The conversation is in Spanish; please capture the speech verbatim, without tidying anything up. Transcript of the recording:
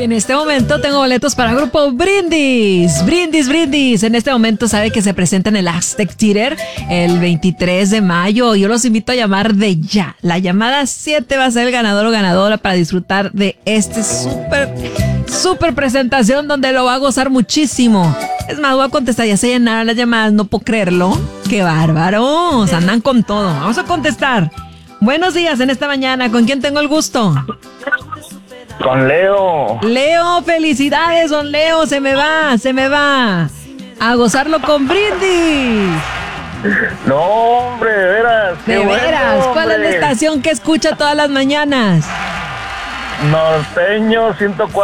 En este momento tengo boletos para Grupo Brindis. Brindis, Brindis. En este momento sabe que se presenta en el Aztec Theater el veintitrés de mayo. Yo los invito a llamar de ya. La llamada siete va a ser el ganador o ganadora para disfrutar de este súper, súper presentación donde lo va a gozar muchísimo. Es más, voy a contestar. Ya se llenaron las llamadas. No puedo creerlo. ¡Qué bárbaros! Andan con todo. Vamos a contestar. Buenos días en esta mañana. ¿Con quién tengo el gusto? Con Leo. Leo, felicidades, don Leo. Se me va, se me va. A gozarlo con Brindis. No, hombre, de veras. De veras. Bueno, ¿Cuál es la estación que escucha todas las mañanas? Norteño ciento cuatro.